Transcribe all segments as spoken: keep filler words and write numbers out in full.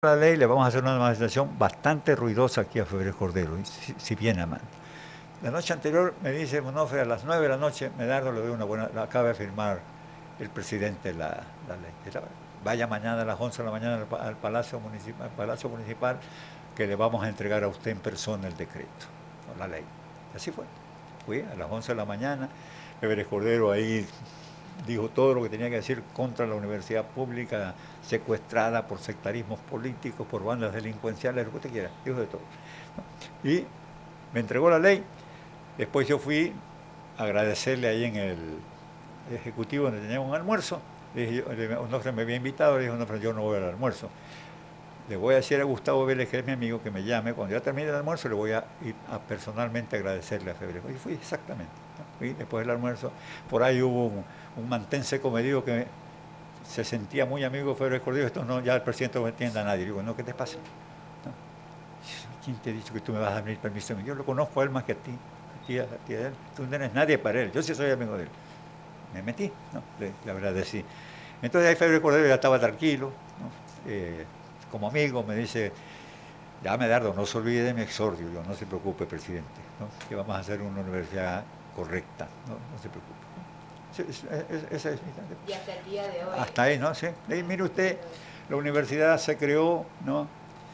La ley, le vamos a hacer una manifestación bastante ruidosa aquí a Febrero Cordero, si, si viene a mano. La noche anterior me dice Monofre, a las nueve de la noche, Medardo le doy una buena, la acaba de firmar el presidente la, la ley. Vaya mañana a las once de la mañana al, al, Palacio Municipal, al Palacio Municipal, que le vamos a entregar a usted en persona el decreto, o la ley. Así fue. Fui a las once de la mañana, Febrero Cordero ahí dijo todo lo que tenía que decir contra la universidad pública secuestrada por sectarismos políticos, por bandas delincuenciales, lo que usted quiera, dijo de todo. Y me entregó la ley, después yo fui a agradecerle ahí en el ejecutivo donde teníamos un almuerzo, le dije, Onofre me había invitado, le dije, Onofre, yo no voy al almuerzo. Le voy a decir a Gustavo Vélez, que es mi amigo, que me llame, cuando ya termine el almuerzo le voy a ir a personalmente agradecerle a Febrero. Y fui exactamente. ¿No? Fui después del almuerzo, por ahí hubo un, un mantense comedido que se sentía muy amigo de Febrero Cordero, esto no, ya el presidente no entiende a nadie. Digo, no, ¿qué te pasa? ¿No? ¿Quién te ha dicho que tú me vas a dar permiso? Yo lo conozco a él más que a ti, a ti, a ti a él. Tú no eres nadie para él, yo sí soy amigo de él. Me metí, ¿no? Le, le agradecí. Entonces ahí Febrero Cordero ya estaba tranquilo, ¿no? eh, como amigo me dice, ya Medardo, no se olvide de mi exordio, yo, no se preocupe, presidente, ¿no? Que vamos a hacer una universidad correcta, no, no se preocupe. Esa es mi... Y hasta el día de hoy. Hasta ahí, ¿no? Sí. Ahí, mire usted, la universidad se creó, ¿no?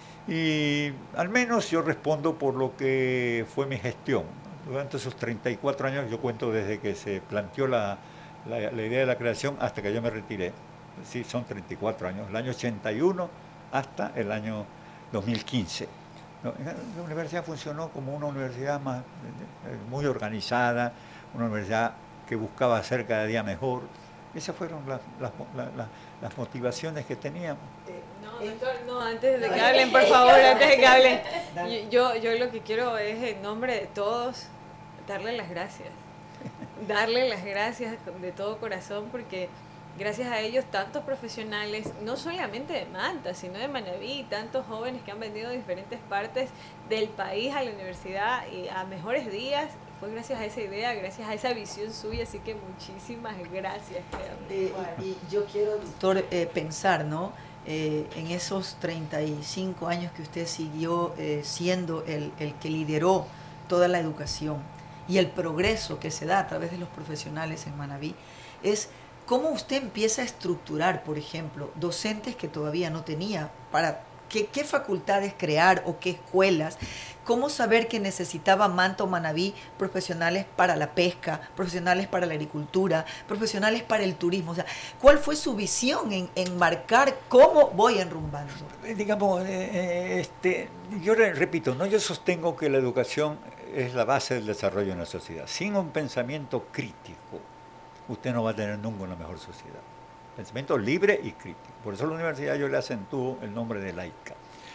Y al menos yo respondo por lo que fue mi gestión. Durante esos treinta y cuatro años, yo cuento desde que se planteó la, la, la idea de la creación hasta que yo me retiré. Sí, son treinta y cuatro años. El año ochenta y uno hasta el año dos mil quince. La universidad funcionó como una universidad más, muy organizada, una universidad que buscaba ser cada día mejor. Esas fueron las, las, las, las motivaciones que teníamos. No, doctor, no, antes de que hablen, por favor, antes de que hablen. Yo, yo lo que quiero es, en nombre de todos, darle las gracias. Darle las gracias de todo corazón, porque gracias a ellos tantos profesionales, no solamente de Manta, sino de Manabí, tantos jóvenes que han venido de diferentes partes del país a la universidad y a mejores días, fue gracias a esa idea, gracias a esa visión suya, así que muchísimas gracias. Eh, y, y yo quiero, doctor, eh, pensar, ¿no? Eh, en esos treinta y cinco años que usted siguió eh, siendo el, el que lideró toda la educación y el progreso que se da a través de los profesionales en Manabí, es cómo usted empieza a estructurar, por ejemplo, docentes que todavía no tenía, para qué, qué facultades crear o qué escuelas, cómo saber que necesitaba Manta o Manabí profesionales para la pesca, profesionales para la agricultura, profesionales para el turismo. O sea, ¿cuál fue su visión en, en marcar cómo voy enrumbando? Digamos, eh, este, yo repito, no, yo sostengo que la educación es la base del desarrollo de una sociedad. Sin un pensamiento crítico, usted no va a tener nunca una mejor sociedad. Pensamiento libre y crítico. Por eso a la universidad yo le acentúo el nombre de laica.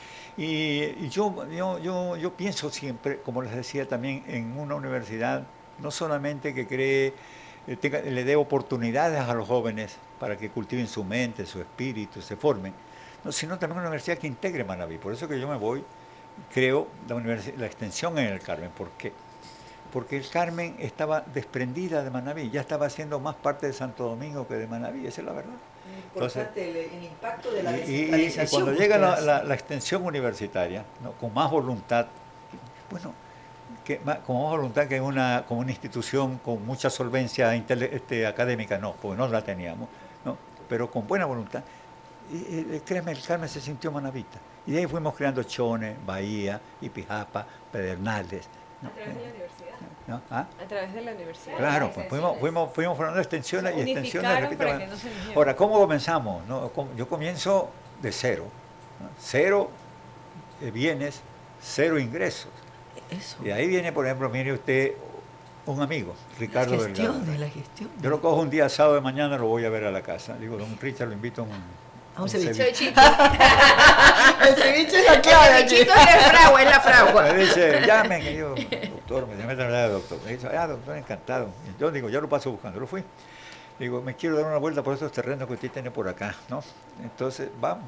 Y, y yo, yo, yo, yo pienso siempre, como les decía también, en una universidad no solamente que cree, eh, tenga, le dé oportunidades a los jóvenes para que cultiven su mente, su espíritu, se formen, no, sino también una universidad que integre Manabí. Por eso que yo me voy, creo la, la extensión en el Carmen. ¿Por qué? Porque el Carmen estaba desprendida de Manabí, ya estaba haciendo más parte de Santo Domingo que de Manabí, esa es la verdad. Entonces, el, el impacto de la y, descentralización. Y, y cuando llega la, la, la extensión universitaria, ¿no? Con más voluntad, bueno, que, más, con más voluntad que una, como una institución con mucha solvencia este, académica, no, porque no la teníamos, ¿no? Pero con buena voluntad, y, y, créeme, el Carmen se sintió manabita. Y de ahí fuimos creando Chone, Bahía, Ipijapa, Pedernales. ¿No? A través de la universidad. ¿No? ¿Ah? A través de la universidad. Claro, pues fuimos, fuimos, fuimos formando extensiones y extensiones. Repito, para que no se ahora, ¿cómo comenzamos? ¿No? Yo comienzo de cero. ¿No? Cero bienes, cero ingresos. Eso. Y ahí viene, por ejemplo, mire usted, un amigo, Ricardo la gestión, Delgado. De la gestión. Yo lo cojo un día sábado de mañana, lo voy a ver a la casa. Digo, don Richard, lo invito a un... A un, un ceviche. ceviche. El ceviche es la clave. El cevichito es la fragua, es la fragua. Me dice, llamen, y yo, doctor, me meten a la doctor. Me dice, ah, doctor, encantado. Y yo digo, ya lo paso buscando, lo fui. Digo, me quiero dar una vuelta por esos terrenos que usted tiene por acá, ¿no? Entonces, vamos.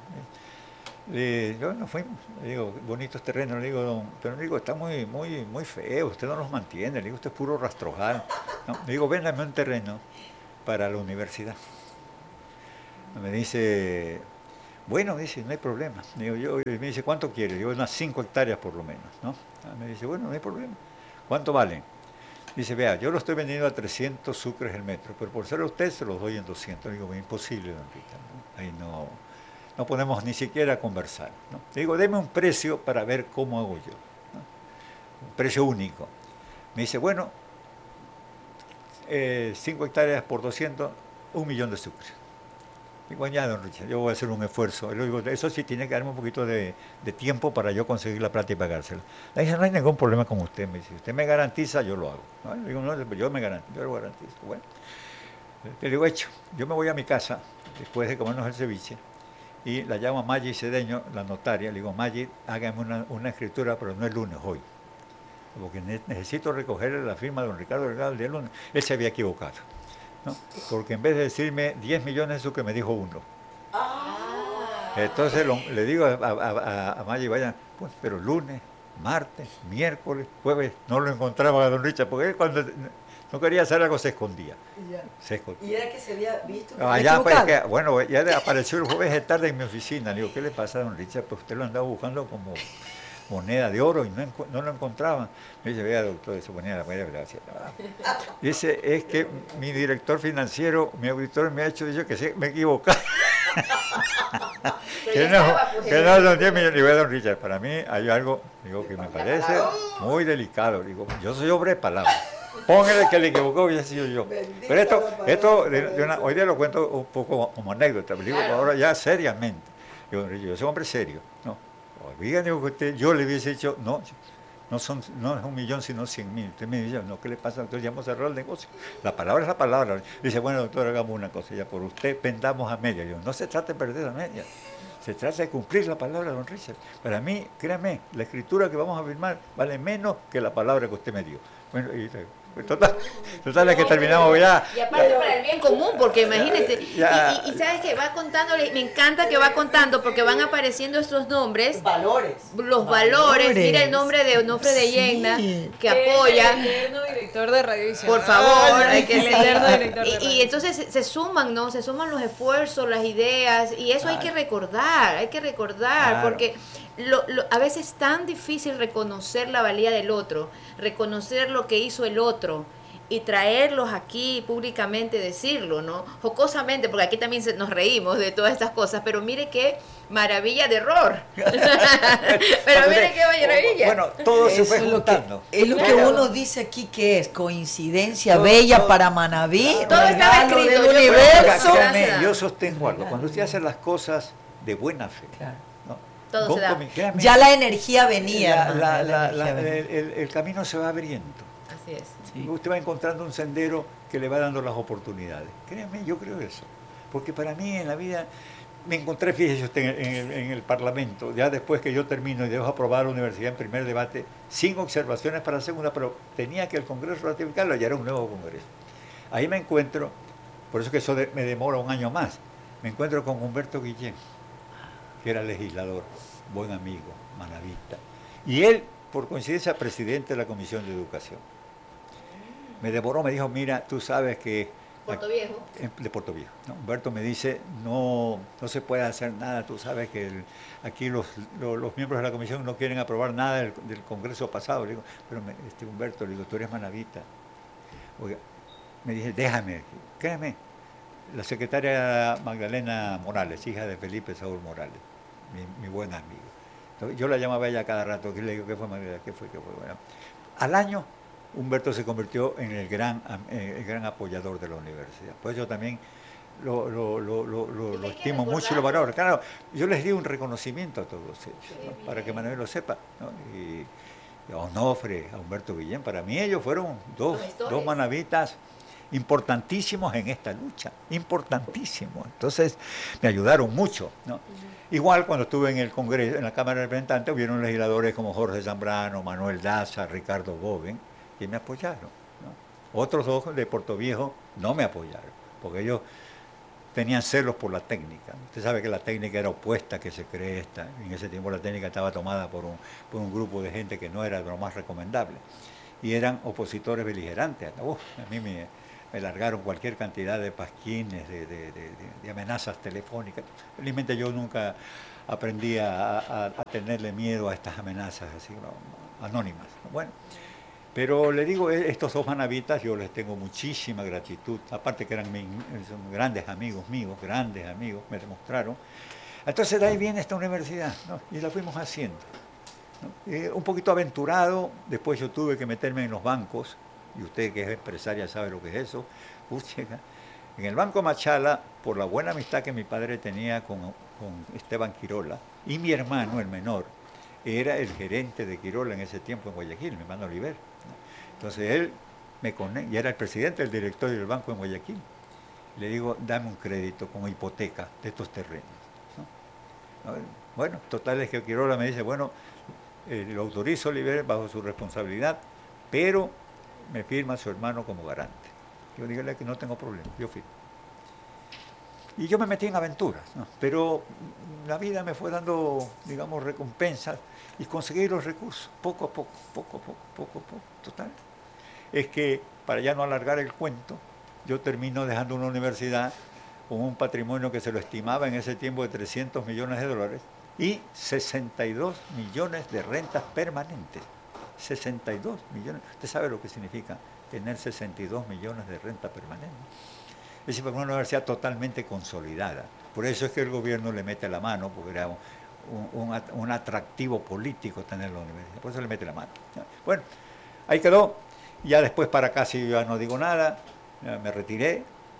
Y yo nos fuimos, le digo, bonitos terrenos, le digo, don, pero le digo, está muy, muy, muy feo, usted no los mantiene, le digo, usted es puro rastrojal. ¿No? Le digo, véndame un terreno para la universidad. Me dice, Bueno, dice, no hay problema. Digo, yo, y me dice, ¿cuánto quiere? Digo, unas cinco hectáreas por lo menos, ¿no? Me dice, bueno, no hay problema. ¿Cuánto valen? Dice, vea, yo lo estoy vendiendo a trescientos sucres el metro, pero por ser usted se los doy en doscientos. Digo, imposible, don Richard, ¿no? Ahí no, no podemos ni siquiera conversar, ¿no? Digo, deme un precio para ver cómo hago yo, ¿no? Un precio único. Me dice, bueno, eh, cinco hectáreas por doscientos, un millón de sucres. Digo, ya, don Richard, yo voy a hacer un esfuerzo. Y le digo, eso sí tiene que darme un poquito de, de tiempo para yo conseguir la plata y pagársela. Le dije, no hay ningún problema con usted. Me dice, si usted me garantiza, yo lo hago. ¿No? Le digo, no, yo me garantizo, yo lo garantizo. Bueno, le digo, hecho, yo me voy a mi casa, después de comernos el ceviche, y la llamo a Maggi Cedeño, la notaria. Le digo, Maggi, hágame una, una escritura, pero no el lunes, hoy. Porque necesito recogerle la firma de don Ricardo Delgado el día lunes. Él se había equivocado, ¿no? Porque en vez de decirme diez millones, eso que me dijo uno. Ah. Entonces lo, le digo a, a, a, a Maggi, vayan, pues, pero lunes, martes, miércoles, jueves, no lo encontraba a don Richard, porque él cuando no quería hacer algo se escondía. Ya. Se escondía. Y era que se había visto. Ah, ya, pues, que, bueno, ya apareció el jueves de tarde en mi oficina. Le digo, ¿qué le pasa a don Richard? Pues usted lo andaba buscando como moneda de oro y no, no lo encontraban. Me dice, vea, doctor, se ponía la moneda, gracias. Dice, es que mi director financiero, mi auditor me ha hecho dicho que sí, me equivoqué. que no, que no son diez millones. Digo, don Richard, para mí hay algo, digo, que me parece muy delicado. Digo, yo soy hombre de palabras. Póngale que le equivocó, hubiera sido yo. Pero esto, esto de, de una, hoy día lo cuento un poco como anécdota, pero digo, ahora ya seriamente. Digo, yo soy hombre serio, ¿no? Oigan, digo que usted, yo le hubiese dicho, no, no, son, no es un millón, sino cien mil. Usted me dice, no, ¿qué le pasa, doctor? Ya hemos cerrado el negocio. La palabra es la palabra. Dice, bueno, doctor, hagamos una cosa, ya por usted vendamos a media. Yo, no se trata de perder a media, se trata de cumplir la palabra, don Richard. Para mí, créame, la escritura que vamos a firmar vale menos que la palabra que usted me dio. Bueno, y, Total, total es que terminamos ya. Y aparte para el bien común, porque imagínate, y, y, y sabes que va contando, me encanta que va contando, porque van apareciendo estos nombres. Valores. Los valores. valores. Mira el nombre de Onofre de Yegna, sí, que apoya. El eterno director de Radiovisión. Por favor, hay que el eterno director de y, y entonces se, se suman, ¿no? Se suman los esfuerzos, las ideas, y eso claro. hay que recordar, hay que recordar, claro. porque Lo, lo, a veces es tan difícil reconocer la valía del otro, reconocer lo que hizo el otro y traerlos aquí públicamente, decirlo, ¿no? Jocosamente, porque aquí también se, nos reímos de todas estas cosas, pero mire qué maravilla de error. Pero mire qué maravilla. Bueno, todo se fue juntando. Es lo que uno dice aquí que es coincidencia todo, bella todo, para Manaví, todo estaba escrito del universo. Créame, yo sostengo algo, cuando usted hace las cosas de buena fe, claro. Todo se da. Créame, ya la energía venía. La, la, la, la, el, el, el camino se va abriendo. Así es. Sí. Usted va encontrando un sendero que le va dando las oportunidades. Créame, yo creo eso. Porque para mí en la vida, me encontré, fíjese usted, en, en, el, en el Parlamento, ya después que yo termino y dejo aprobar la universidad en primer debate, sin observaciones para la segunda, pero tenía que el Congreso ratificarlo, ya era un nuevo Congreso. Ahí me encuentro, por eso que eso de, me demora un año más, me encuentro con Humberto Guillén, que era legislador, buen amigo, manavista. Y él, por coincidencia, presidente de la Comisión de Educación. Me devoró, me dijo, mira, tú sabes que... Puerto Viejo. De Puerto Viejo. ¿No? Humberto me dice, no, no se puede hacer nada, tú sabes que el, aquí los, los, los miembros de la Comisión no quieren aprobar nada del, del Congreso pasado. Le digo, pero me, este Humberto, le digo, tú eres manavita. Oiga, me dice, déjame, créeme, la secretaria Magdalena Morales, hija de Felipe Saúl Morales, Mi, mi buen amigo. Entonces, yo la llamaba a ella cada rato, y le digo, ¿qué fue, María? ¿Qué fue? ¿Qué fue? Bueno, al año, Humberto se convirtió en el gran, eh, el gran apoyador de la universidad. Pues yo también lo, lo, lo, lo, lo, lo estimo mucho y lo valoro. Claro, yo les di un reconocimiento a todos ellos, ¿no? Para que Manuel lo sepa, ¿no? Y, y a Onofre, a Humberto Guillén, para mí ellos fueron dos, dos manavitas importantísimos en esta lucha, importantísimos. Entonces, me ayudaron mucho, ¿no? Uh-huh. Igual cuando estuve en el Congreso, en la Cámara de Representantes, hubieron legisladores como Jorge Zambrano, Manuel Daza, Ricardo Boven, que me apoyaron, ¿no? Otros dos de Puerto Viejo no me apoyaron, porque ellos tenían celos por la técnica. Usted sabe que la técnica era opuesta que se cree esta. En ese tiempo la técnica estaba tomada por un, por un grupo de gente que no era lo más recomendable. Y eran opositores beligerantes. Uf, a mí me... me largaron cualquier cantidad de pasquines, de, de, de, de amenazas telefónicas. Felizmente yo nunca aprendí a, a, a tenerle miedo a estas amenazas así, ¿no? Anónimas. Bueno, pero le digo, estos dos manavitas yo les tengo muchísima gratitud, aparte que eran mi, son grandes amigos míos, grandes amigos, me demostraron. Entonces de ahí viene esta universidad, ¿no? Y la fuimos haciendo, ¿no? Eh, un poquito aventurado, después yo tuve que meterme en los bancos, y usted que es empresaria sabe lo que es eso. Puchica. En el Banco Machala, por la buena amistad que mi padre tenía con, con Esteban Quirola, y mi hermano, el menor, era el gerente de Quirola en ese tiempo en Guayaquil, mi hermano Oliver. Entonces él me conecta, y era el presidente del directorio del banco en Guayaquil. Le digo, dame un crédito con hipoteca de estos terrenos, ¿no? Bueno, total es que Quirola me dice, bueno, eh, lo autorizo Oliver bajo su responsabilidad, pero me firma su hermano como garante. Yo dígale que no tengo problema, yo firmo. Y yo me metí en aventuras, ¿no? Pero la vida me fue dando, digamos, recompensas y conseguí los recursos, poco a poco, poco a poco, poco a poco, total. Es que, para ya no alargar el cuento, yo termino dejando una universidad con un patrimonio que se lo estimaba en ese tiempo de trescientos millones de dólares y sesenta y dos millones de rentas permanentes. sesenta y dos millones. ¿Usted sabe lo que significa tener sesenta y dos millones de renta permanente? Es decir, una universidad totalmente consolidada. Por eso es que el gobierno le mete la mano, porque era un, un, un atractivo político tener la universidad. Por eso le mete la mano. Bueno, ahí quedó. Ya después para casi ya no digo nada, me retiré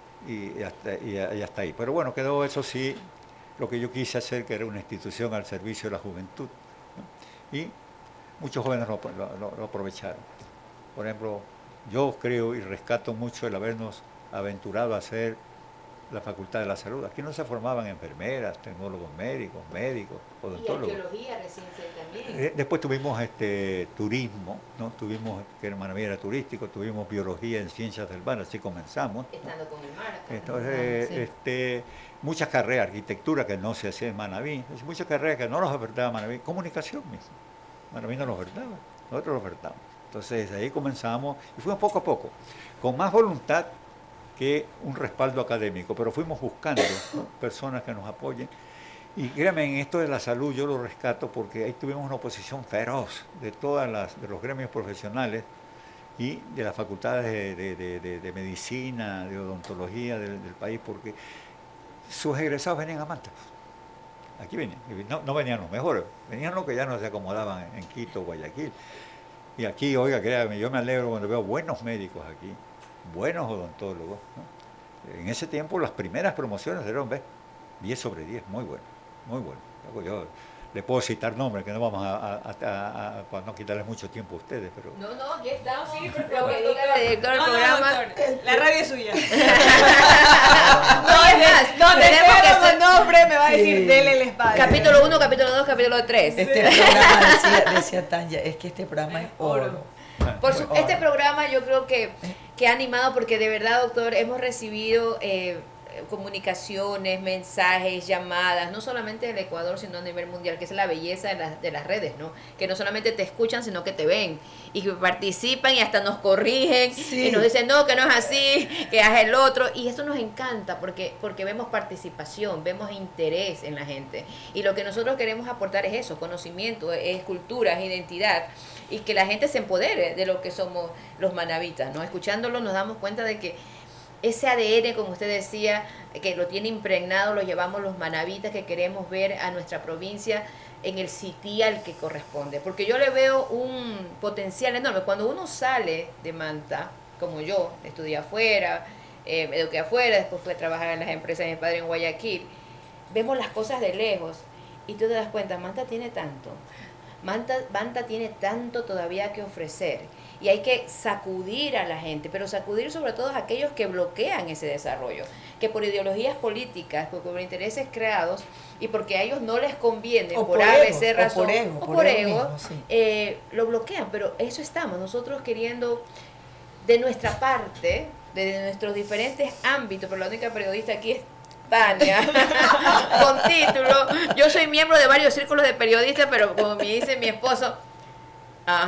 y hasta, y, y hasta ahí. Pero bueno, quedó eso sí, lo que yo quise hacer, que era una institución al servicio de la juventud, ¿no? Y muchos jóvenes lo, lo, lo aprovecharon. Por ejemplo, yo creo y rescato mucho el habernos aventurado a hacer la Facultad de la Salud. Aquí no se formaban enfermeras, tecnólogos médicos, médicos, odontólogos. Y arqueología recién también. Eh, después tuvimos este turismo, ¿no? Tuvimos, que en Manaví era turístico, tuvimos biología en ciencias del mar, así comenzamos, ¿no? Estando con el mar. Entonces, sí. este, muchas carreras, arquitectura que no se hacía en Manaví, muchas carreras que no nos ofertaba Manaví, comunicación mismo. Manaví no nos ofertaba, nosotros lo ofertamos. Entonces ahí comenzamos y fuimos poco a poco, con más voluntad que un respaldo académico, pero fuimos buscando, ¿no? personas que nos apoyen. Y créanme, en esto de la salud yo lo rescato porque ahí tuvimos una oposición feroz de todas las, de los gremios profesionales y de las facultades de, de, de, de, de medicina, de odontología del, del país, porque sus egresados venían a Manta. Aquí venían, no, no venían los mejores, venían los que ya no se acomodaban en Quito, Guayaquil. Y aquí, oiga, créanme, yo me alegro cuando veo buenos médicos aquí, buenos odontólogos, ¿no? En ese tiempo las primeras promociones eran diez sobre diez, muy bueno, muy bueno. Yo le puedo citar nombres, que no vamos a, a, a, a, a no quitarles mucho tiempo a ustedes, pero... No, no, aquí estamos. Sí, lo que diga el director del no, programa. No, doctor, la radio es suya. No, es más, no, tenemos que hacer nombre, me va a decir, Sí. dele el espacio. capítulo uno, capítulo dos, capítulo tres. Este programa, decía, decía Tanya, es que este programa es oro. Por su, este programa yo creo que, que ha animado porque de verdad, doctor, hemos recibido eh, comunicaciones, mensajes, llamadas, no solamente del Ecuador, sino a nivel mundial, que es la belleza de, la, de las redes, ¿no? Que no solamente te escuchan, sino que te ven y que participan y hasta nos corrigen, sí. Y nos dicen, no, que no es así, que es el otro, y eso nos encanta porque, porque vemos participación, vemos interés en la gente, y lo que nosotros queremos aportar es eso, conocimiento, es cultura, es identidad, y que la gente se empodere de lo que somos los manavitas, ¿no? Escuchándolo nos damos cuenta de que ese A D N, como usted decía, que lo tiene impregnado, lo llevamos los manavitas que queremos ver a nuestra provincia en el sitial que corresponde. Porque yo le veo un potencial enorme. Cuando uno sale de Manta, como yo, estudié afuera, eh, me eduqué afuera, después fui a trabajar en las empresas de mi padre en Guayaquil, vemos las cosas de lejos y tú te das cuenta, Manta tiene tanto. Manta, Manta tiene tanto todavía que ofrecer. Y hay que sacudir a la gente, pero sacudir sobre todo a aquellos que bloquean ese desarrollo, que por ideologías políticas, por, por intereses creados y porque a ellos no les conviene, o por, por A B ego, C razón, o por ego, o por por ego ego, mismo, sí. eh, lo bloquean, pero eso estamos, nosotros queriendo de nuestra parte, de nuestros diferentes ámbitos, pero la única periodista aquí es Tania, con título. Yo soy miembro de varios círculos de periodistas, pero como me dice mi esposo, ajá,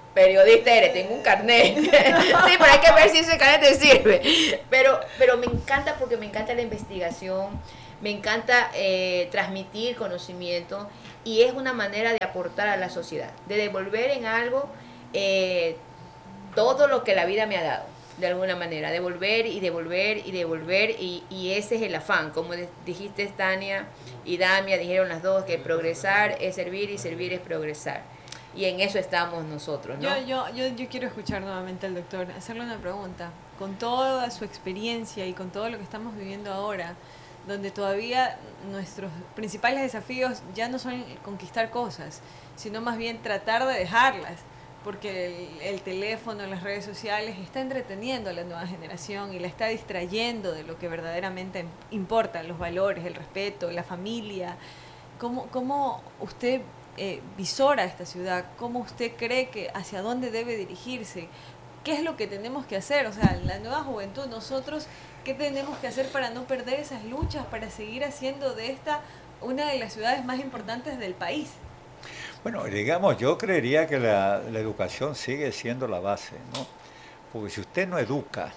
periodista eres, tengo un carnet. Sí, pero hay que ver si ese carnet te sirve. Pero, pero me encanta porque me encanta la investigación, me encanta eh, transmitir conocimiento y es una manera de aportar a la sociedad, de devolver en algo eh, todo lo que la vida me ha dado, de alguna manera, devolver y devolver y devolver y, y ese es el afán, como dijiste Tania y Damia, dijeron las dos, que progresar es servir y servir es progresar. Y en eso estamos nosotros, ¿no? Yo, yo, yo, yo quiero escuchar nuevamente al doctor, hacerle una pregunta. Con toda su experiencia y con todo lo que estamos viviendo ahora, donde todavía nuestros principales desafíos ya no son conquistar cosas, sino más bien tratar de dejarlas, porque el, el teléfono, las redes sociales está entreteniendo a la nueva generación y la está distrayendo de lo que verdaderamente importa, los valores, el respeto, la familia. ¿Cómo, cómo usted eh, visora esta ciudad? ¿Cómo usted cree que hacia dónde debe dirigirse? ¿Qué es lo que tenemos que hacer? O sea, la nueva juventud, nosotros, ¿qué tenemos que hacer para no perder esas luchas, para seguir haciendo de esta una de las ciudades más importantes del país? Bueno, digamos, yo creería que la, la educación sigue siendo la base, ¿no? Porque si usted no educa,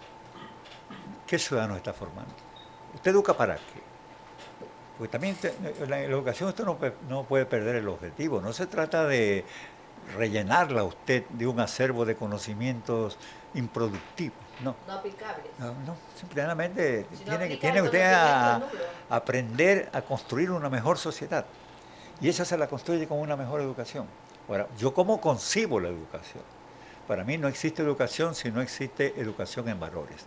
¿qué ciudadano está formando? ¿Usted educa para qué? Porque también te, la, la educación usted no, no puede perder el objetivo. No se trata de rellenarla usted de un acervo de conocimientos improductivos, no. No aplicables. No, no simplemente Si tiene, no tiene usted a, a aprender a construir una mejor sociedad. Y esa se la construye con una mejor educación. Ahora, ¿yo cómo concibo la educación? Para mí no existe educación si no existe educación en valores.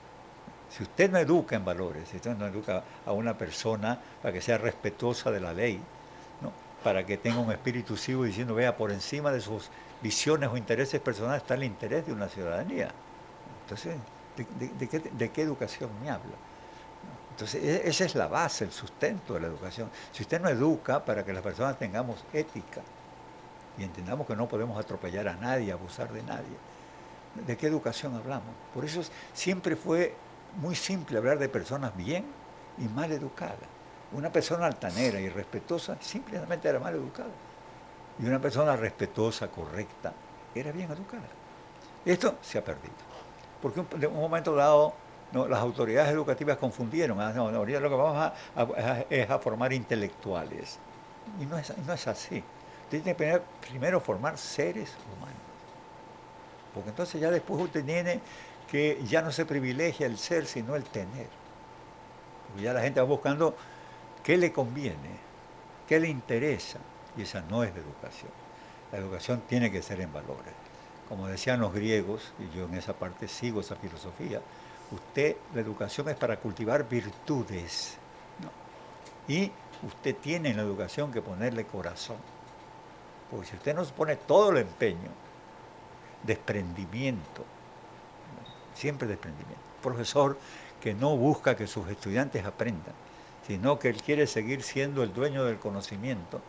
Si usted no educa en valores, si usted no educa a una persona para que sea respetuosa de la ley, ¿no? Para que tenga un espíritu civo diciendo, vea, por encima de sus visiones o intereses personales está el interés de una ciudadanía. Entonces, ¿de, de, de, qué, de qué educación me habla? Entonces, esa es la base, el sustento de la educación. Si usted no educa para que las personas tengamos ética y entendamos que no podemos atropellar a nadie, abusar de nadie, ¿de qué educación hablamos? Por eso siempre fue muy simple hablar de personas bien y mal educadas. Una persona altanera y respetuosa simplemente era mal educada. Y una persona respetuosa, correcta, era bien educada. Esto se ha perdido. Porque en un momento dado, no, las autoridades educativas confundieron. Ah, no, ahorita lo que vamos a, a, es a formar intelectuales. Y no es, no es así. Usted tiene que primero formar seres humanos. Porque entonces ya después usted tiene que ya no se privilegia el ser, sino el tener. Porque ya la gente va buscando qué le conviene, qué le interesa. Y esa no es la educación. La educación tiene que ser en valores. Como decían los griegos, y yo en esa parte sigo esa filosofía, usted, la educación es para cultivar virtudes, ¿no? Y usted tiene en la educación que ponerle corazón. Porque si usted no pone todo el empeño, desprendimiento, ¿no? Siempre desprendimiento. Profesor que no busca que sus estudiantes aprendan, sino que él quiere seguir siendo el dueño del conocimiento,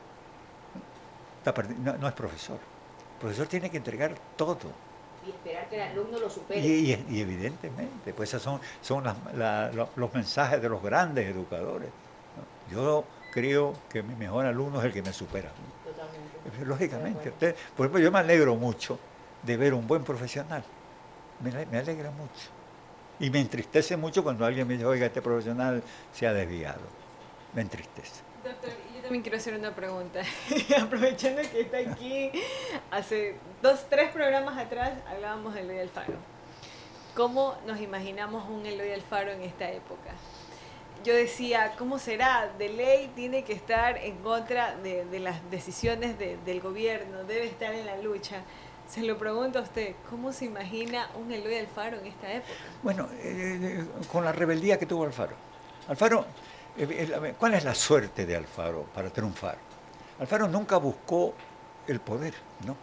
no, no es profesor. El profesor tiene que entregar todo. Y esperar que el alumno lo supere. Y, y, y evidentemente, pues esos son, son las, la, los mensajes de los grandes educadores, ¿no? Yo creo que mi mejor alumno es el que me supera. Totalmente. Lógicamente. Usted, por ejemplo, yo me alegro mucho de ver un buen profesional. Me, me alegra mucho. Y me entristece mucho cuando alguien me dice, oiga, este profesional se ha desviado. Me entristece. Doctor, yo también quiero hacer una pregunta. Aprovechando que está aquí, hace dos, tres programas atrás hablábamos de Eloy Alfaro. ¿Cómo nos imaginamos un Eloy Alfaro en esta época? Yo decía, ¿cómo será? De ley tiene que estar en contra de, de las decisiones de, del gobierno, debe estar en la lucha. Se lo pregunto a usted, ¿cómo se imagina un Eloy Alfaro en esta época? Bueno, eh, con la rebeldía que tuvo Alfaro. Alfaro, eh, ¿cuál es la suerte de Alfaro para triunfar? Alfaro nunca buscó el poder, ¿no?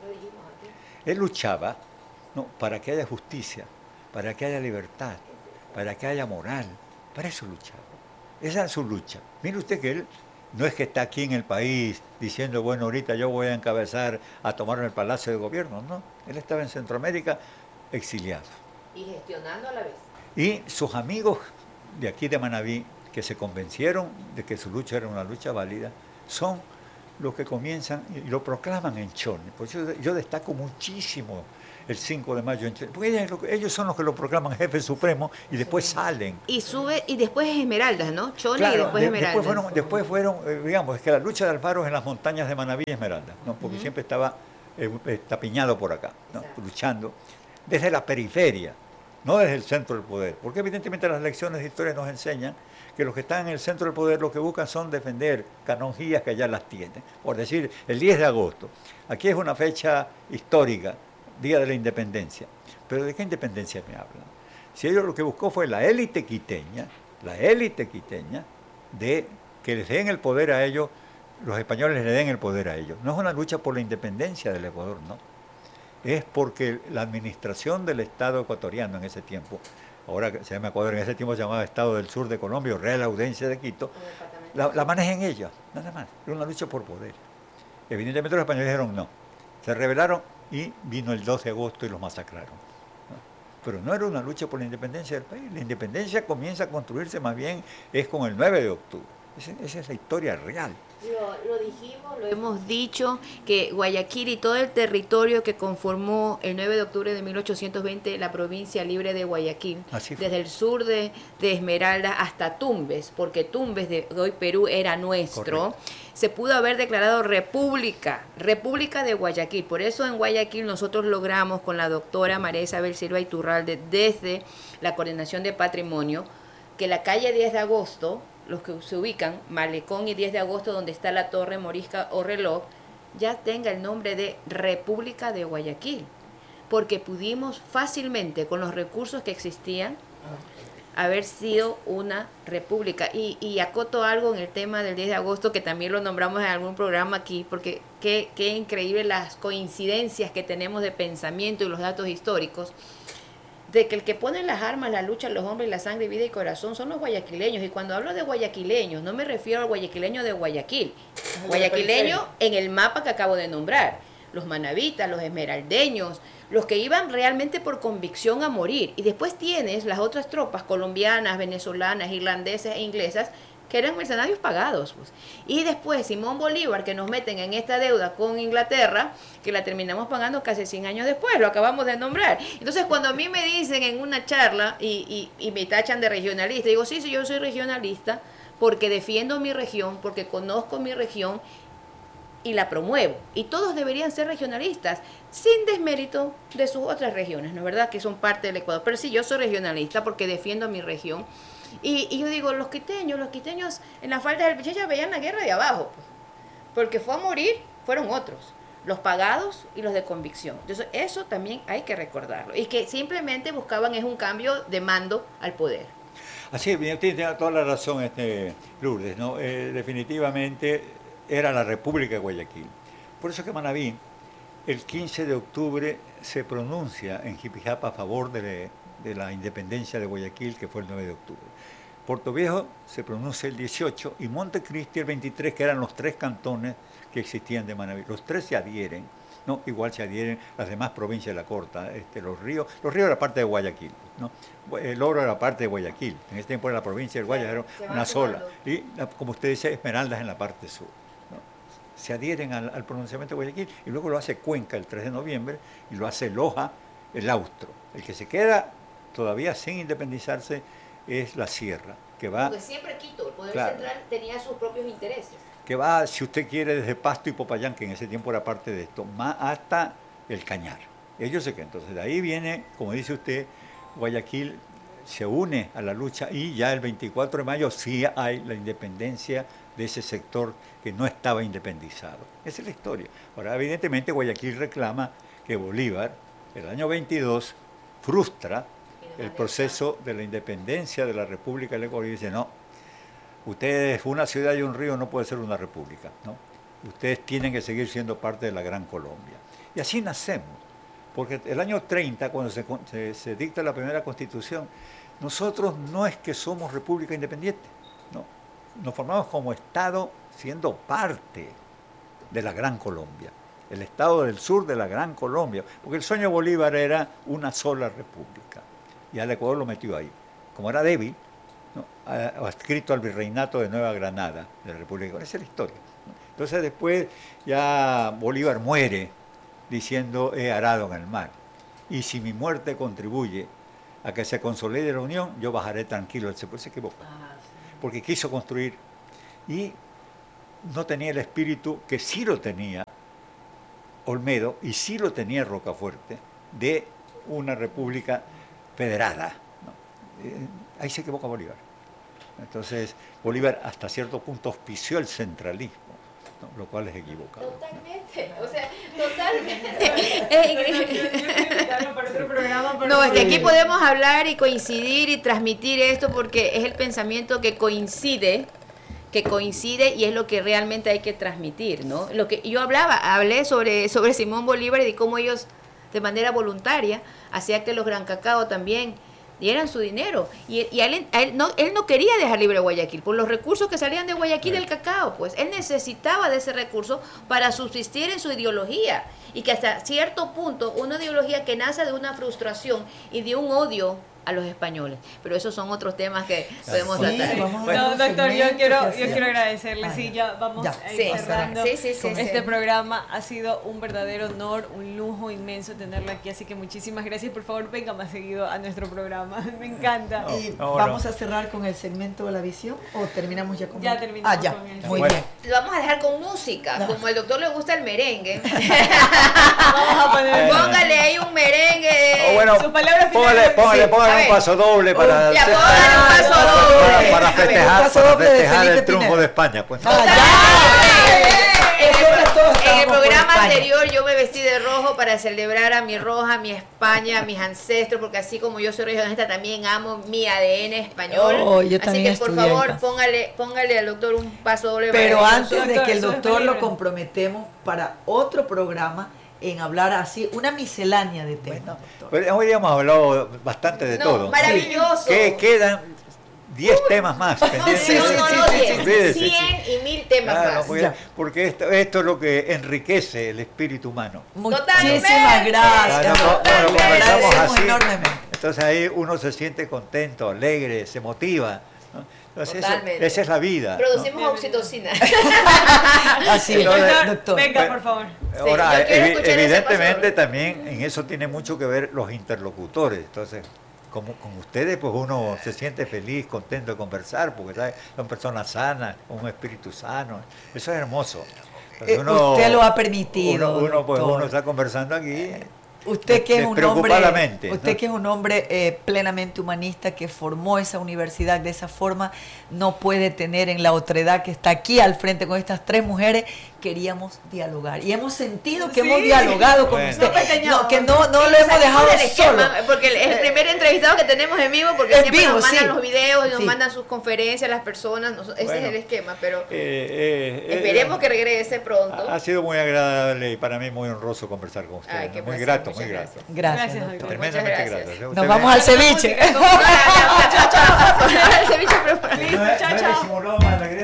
Él luchaba, ¿no?, para que haya justicia, para que haya libertad, para que haya moral. Para eso luchaba. Esa es su lucha. Mire usted que él no es que está aquí en el país diciendo, bueno, ahorita yo voy a encabezar a tomar el palacio de gobierno. No, él estaba en Centroamérica exiliado. Y gestionando a la vez. Y sus amigos de aquí de Manabí, que se convencieron de que su lucha era una lucha válida, son los que comienzan y lo proclaman en Chone. Por eso yo destaco muchísimo el cinco de mayo en Chone, porque ellos son los que lo proclaman jefe supremo y después salen. Y sube, y después es Esmeraldas, ¿no? Chone claro, y después de, Esmeraldas. Después fueron, después fueron eh, digamos, es que la lucha de Alfaro es en las montañas de Manabí y Esmeraldas, ¿no? Porque uh-huh. siempre estaba eh, tapiñado por acá, ¿no? Luchando desde la periferia, no desde el centro del poder, porque evidentemente las lecciones de historia nos enseñan que los que están en el centro del poder lo que buscan son defender canonjías que allá las tienen. Por decir, el diez de agosto, aquí es una fecha histórica, Día de la Independencia, pero ¿de qué independencia me hablan? Si ellos lo que buscó fue la élite quiteña, la élite quiteña, de que les den el poder a ellos, los españoles le den el poder a ellos. No es una lucha por la independencia del Ecuador, no. Es porque la administración del Estado ecuatoriano en ese tiempo, ahora se llama Ecuador, en ese tiempo se llamaba Estado del Sur de Colombia, o Real Audiencia de Quito, la, la manejan ellos, nada más. Era una lucha por poder. Evidentemente los españoles dijeron no. Se rebelaron y vino el dos de agosto y los masacraron. ¿No? Pero no era una lucha por la independencia del país. La independencia comienza a construirse más bien es con el nueve de octubre. Esa, esa es la historia real. Lo, lo dijimos, lo hemos dicho, que Guayaquil y todo el territorio que conformó el nueve de octubre de mil ochocientos veinte la provincia libre de Guayaquil, desde el sur de, de Esmeralda hasta Tumbes, porque Tumbes de hoy Perú era nuestro, correcto, se pudo haber declarado república, república de Guayaquil. Por eso en Guayaquil nosotros logramos con la doctora María Isabel Silva Iturralde, desde la Coordinación de Patrimonio, que la calle diez de agosto, los que se ubican, Malecón y diez de agosto, donde está la Torre Morisca o Reloj, ya tenga el nombre de República de Guayaquil, porque pudimos fácilmente, con los recursos que existían, haber sido una república. Y, y acoto algo en el tema del diez de agosto, que también lo nombramos en algún programa aquí, porque qué, qué increíble las coincidencias que tenemos de pensamiento y los datos históricos, de que el que pone las armas, la lucha, los hombres, la sangre, vida y corazón son los guayaquileños. Y cuando hablo de guayaquileños, no me refiero al guayaquileño de Guayaquil. Guayaquileño en el mapa que acabo de nombrar. Los manavitas, los esmeraldeños, los que iban realmente por convicción a morir. Y después tienes las otras tropas colombianas, venezolanas, irlandesas e inglesas, que eran mercenarios pagados. Pues. Y después Simón Bolívar, que nos meten en esta deuda con Inglaterra, que la terminamos pagando casi cien años después, lo acabamos de nombrar. Entonces, cuando a mí me dicen en una charla y, y, y me tachan de regionalista, digo, sí, sí, yo soy regionalista porque defiendo mi región, porque conozco mi región y la promuevo. Y todos deberían ser regionalistas, sin desmérito de sus otras regiones, ¿no es verdad? Que son parte del Ecuador. Pero sí, yo soy regionalista porque defiendo mi región. Y, y yo digo, los quiteños, los quiteños en la falda del Pichicha veían la guerra de abajo, pues, porque fue a morir, fueron otros, los pagados y los de convicción. Entonces eso también hay que recordarlo, y que simplemente buscaban es un cambio de mando al poder. Así es, tiene toda la razón, este Lourdes, ¿no? Eh, definitivamente era la República de Guayaquil. Por eso que Manabí, el quince de octubre, se pronuncia en Jipijapa a favor de de la independencia de Guayaquil, que fue el nueve de octubre. Puerto Viejo se pronuncia el dieciocho y Montecristi el veintitrés, que eran los tres cantones que existían de Manabí. Los tres se adhieren, ¿no? Igual se adhieren las demás provincias de la costa, este, los ríos, los ríos era parte de Guayaquil, ¿no? El Oro era parte de Guayaquil, en ese tiempo era la provincia del Guayas, era una sola, y la, como usted dice, Esmeraldas en la parte sur, ¿no? Se adhieren al, al pronunciamiento de Guayaquil, y luego lo hace Cuenca el tres de noviembre, y lo hace Loja el Austro. El que se queda todavía sin independizarse es la sierra, que va... Porque siempre Quito, el Poder claro, Central tenía sus propios intereses. Que va, si usted quiere, desde Pasto y Popayán, que en ese tiempo era parte de esto, más hasta el Cañar. Ellos se quedan. Entonces de ahí viene, como dice usted, Guayaquil se une a la lucha y ya el veinticuatro de mayo sí hay la independencia de ese sector que no estaba independizado. Esa es la historia. Ahora, evidentemente, Guayaquil reclama que Bolívar, el año veintidós, frustra el proceso de la independencia de la República del Ecuador y dice, no, ustedes, una ciudad y un río no puede ser una república, ¿no? Ustedes tienen que seguir siendo parte de la Gran Colombia. Y así nacemos, porque el año treinta, cuando se, se, se dicta la primera Constitución, nosotros no es que somos república independiente, no, nos formamos como Estado siendo parte de la Gran Colombia, el Estado del sur de la Gran Colombia, porque el sueño de Bolívar era una sola república. Y al Ecuador lo metió ahí. Como era débil, ¿no?, adscrito al virreinato de Nueva Granada, de la República. Esa es la historia, ¿no? Entonces después ya Bolívar muere diciendo he arado en el mar. Y si mi muerte contribuye a que se consolide la unión, yo bajaré tranquilo. Él se, pues, se equivoca. Ah, sí. Porque quiso construir y no tenía el espíritu que sí lo tenía Olmedo y sí lo tenía Rocafuerte de una república federada, ¿no? Eh, ahí se equivoca Bolívar. Entonces, Bolívar hasta cierto punto auspició el centralismo, ¿no? Lo cual es equivocado. Totalmente, o sea, totalmente. No, es que aquí podemos hablar y coincidir y transmitir esto porque es el pensamiento que coincide que coincide y es lo que realmente hay que transmitir, ¿no? Lo que yo hablaba, hablé sobre, sobre Simón Bolívar y de cómo ellos de manera voluntaria hacían que los Gran Cacao también dieran su dinero y, y a él, a él, no, él no quería dejar libre Guayaquil por los recursos que salían de Guayaquil del cacao, pues él necesitaba de ese recurso para subsistir en su ideología y que hasta cierto punto una ideología que nace de una frustración y de un odio a los españoles, pero esos son otros temas que podemos sí, tratar. No, doctor, yo quiero, yo quiero agradecerle, sí, ya vamos ya. a ir sí, cerrando sí, sí, sí, este sí. programa. Ha sido un verdadero honor, un lujo inmenso tenerlo aquí, así que muchísimas gracias. Por favor, venga más seguido a nuestro programa, me encanta. No, y no, ¿Vamos no. a cerrar con el segmento de la visión o terminamos ya con Ya terminamos ah, ya. con el Muy bueno. bien. Lo vamos a dejar con música, no. como al doctor le gusta el merengue. Vamos a poner Póngale ahí un merengue. Oh, bueno, su palabra final. Póngale, póngale, sí. póngale un paso doble para, ya, hacer, un paso para, para festejar, paso para doble festejar de el triunfo Pineda. de España. Pues. Ah, ya. En el, en el programa anterior yo me vestí de rojo para celebrar a mi Roja, a mi España, a mis ancestros, porque así como yo soy regionalista también amo mi A D N español. Oh, yo así que por favor póngale, póngale al doctor un paso doble. Pero para antes doctor, de que el doctor lo comprometemos para otro programa en hablar así, una miscelánea de temas. Bueno, pues hoy hemos hablado bastante de no, todo. Maravilloso. Que quedan diez temas más pendientes. Sí, sí, sí, sí, sí, cien y mil temas claro, más. Porque, porque esto, esto es lo que enriquece el espíritu humano. Muchísimas gracias. Claro, no, bueno, agradecemos así, enormemente. Entonces ahí uno se siente contento, alegre, se motiva, ¿no? Entonces eso, esa es la vida. Producimos ¿no? oxitocina. Así es, doctor, doctor. Venga, bueno, por favor. Ahora, sí, evi evidentemente también en eso tiene mucho que ver los interlocutores. Entonces, como con ustedes, pues uno se siente feliz, contento de conversar, porque ¿sabe? Son personas sanas, con un espíritu sano. Eso es hermoso. Uno, usted lo ha permitido. Uno, uno, pues, uno está conversando aquí. Usted que es un hombre, usted ¿no? que es un hombre eh, plenamente humanista, que formó esa universidad de esa forma, no puede tener en la otredad que está aquí al frente con estas tres mujeres. Queríamos dialogar y hemos sentido que sí. hemos dialogado con bueno. usted, no, que no, no lo hemos dejado solo. Porque es el primer entrevistado que tenemos en vivo, porque en siempre vivo, nos mandan sí. los videos, nos sí. mandan sus conferencias, las personas, nos, ese bueno, es el esquema, pero eh, eh, esperemos eh, que regrese pronto. Ha sido muy agradable y para mí muy honroso conversar con usted. Ay, muy placer, grato, muy gracias. grato. Gracias, gracias doctor. Tremendamente gracias. grato. Nos vamos al ceviche.